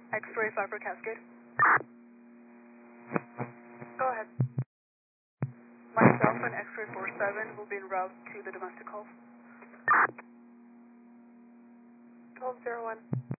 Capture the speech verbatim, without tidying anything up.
X-ray five for Cascade. Go ahead. Myself and X-ray four seven will be en route to the domestic calls. twelve zero one.